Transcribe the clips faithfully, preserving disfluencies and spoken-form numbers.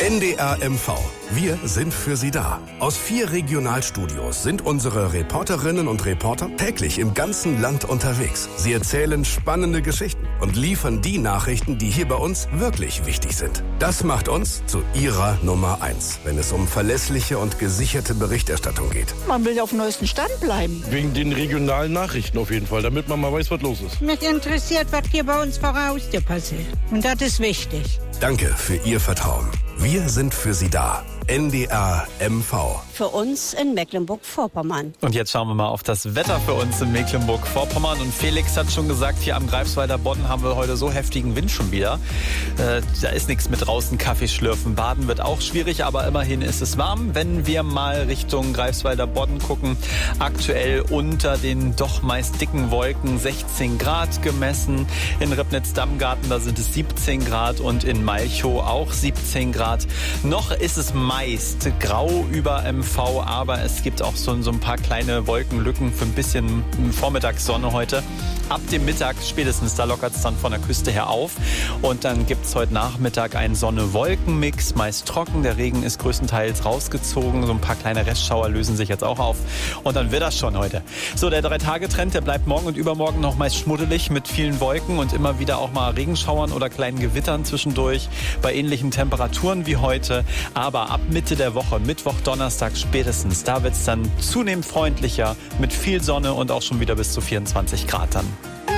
N D R M V. Wir sind für Sie da. Aus vier Regionalstudios sind unsere Reporterinnen und Reporter täglich im ganzen Land unterwegs. Sie erzählen spannende Geschichten und liefern die Nachrichten, die hier bei uns wirklich wichtig sind. Das macht uns zu Ihrer Nummer eins, wenn es um verlässliche und gesicherte Berichterstattung geht. Man will auf dem neuesten Stand bleiben. Wegen den regionalen Nachrichten auf jeden Fall, damit man mal weiß, was los ist. Mich interessiert, was hier bei uns vor der Haustür passiert. Und das ist wichtig. Danke für Ihr Vertrauen. Wir sind für Sie da. N D R M V. Für uns in Mecklenburg-Vorpommern. Und jetzt schauen wir mal auf das Wetter für uns in Mecklenburg-Vorpommern. Und Felix hat schon gesagt, hier am Greifswalder Bodden haben wir heute so heftigen Wind schon wieder. Äh, da ist nichts mit draußen Kaffee schlürfen. Baden wird auch schwierig, aber immerhin ist es warm. Wenn wir mal Richtung Greifswalder Bodden gucken, aktuell unter den doch meist dicken Wolken sechzehn Grad gemessen. In Ribnitz-Dammgarten, da sind es siebzehn Grad und in Malchow auch siebzehn Grad. Noch ist es meist grau über M V, aber es gibt auch so, so ein paar kleine Wolkenlücken für ein bisschen Vormittagssonne heute. Ab dem Mittag spätestens, da lockert es dann von der Küste her auf. Und dann gibt es heute Nachmittag einen Sonne-Wolken-Mix, meist trocken. Der Regen ist größtenteils rausgezogen. So ein paar kleine Restschauer lösen sich jetzt auch auf. Und dann wird das schon heute. So, der Drei-Tage-Trend, der bleibt morgen und übermorgen noch meist schmuddelig mit vielen Wolken und immer wieder auch mal Regenschauern oder kleinen Gewittern zwischendurch bei ähnlichen Temperaturen wie heute. Aber ab Mitte der Woche, Mittwoch, Donnerstag spätestens, da wird es dann zunehmend freundlicher mit viel Sonne und auch schon wieder bis zu vierundzwanzig Grad dann.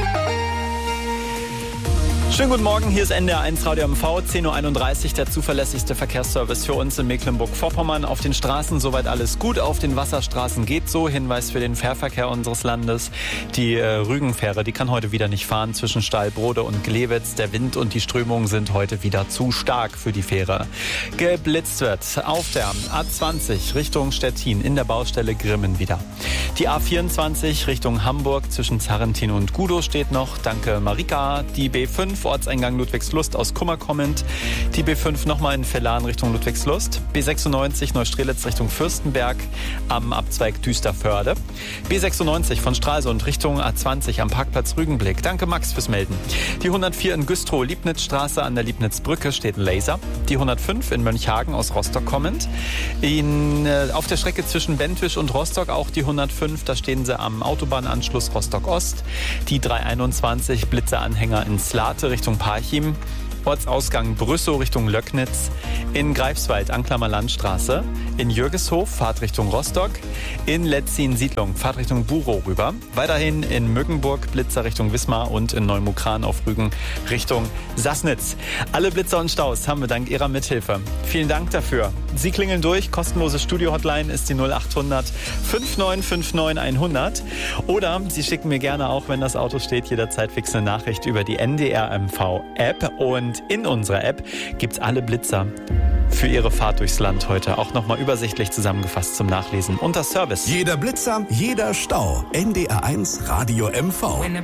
Schönen guten Morgen, hier ist N D R eins Radio M V, zehn Uhr einunddreißig, der zuverlässigste Verkehrsservice für uns in Mecklenburg-Vorpommern. Auf den Straßen soweit alles gut, auf den Wasserstraßen geht so. Hinweis für den Fährverkehr unseres Landes. Die äh, Rügenfähre, die kann heute wieder nicht fahren zwischen Stahlbrode und Glewitz. Der Wind und die Strömung sind heute wieder zu stark für die Fähre. Geblitzt wird auf der A zwanzig Richtung Stettin in der Baustelle Grimmen wieder. Die A vierundzwanzig Richtung Hamburg zwischen Zarrentin und Gudow steht noch. Danke Marika. Die B fünf Ortseingang Ludwigslust aus Kummer kommend. Die B fünf nochmal in Vellan Richtung Ludwigslust. B sechsundneunzig Neustrelitz Richtung Fürstenberg am Abzweig Düsterförde. B sechsundneunzig von Stralsund Richtung A zwanzig am Parkplatz Rügenblick. Danke Max fürs Melden. Die hundertvier in Güstrow Liebnitzstraße an der Liebnitzbrücke steht ein Laser. Die hundertfünf in Mönchhagen aus Rostock kommend. In, äh, auf der Strecke zwischen Bentwisch und Rostock auch die hundertfünf. Da stehen sie am Autobahnanschluss Rostock Ost. Die dreihunderteinundzwanzig Blitzeranhänger in Slate Richtung Parchim. Ortsausgang Brüssow Richtung Löcknitz, in Greifswald Anklammer Landstraße, in Jürgeshof Fahrt Richtung Rostock, in Letzin Siedlung Fahrt Richtung Burow rüber, weiterhin in Müggenburg Blitzer Richtung Wismar und in Neumukran auf Rügen Richtung Sassnitz. Alle Blitzer und Staus haben wir dank Ihrer Mithilfe. Vielen Dank dafür. Sie klingeln durch, kostenlose Studio-Hotline ist die null achthundert fünfundneunzig neunundfünfzig hundert oder Sie schicken mir gerne auch, wenn das Auto steht, jederzeit fix eine Nachricht über die N D R M V-App und in unserer App gibt's alle Blitzer für Ihre Fahrt durchs Land heute auch nochmal übersichtlich zusammengefasst zum Nachlesen unter Service. Jeder Blitzer, jeder Stau. N D R eins Radio M V.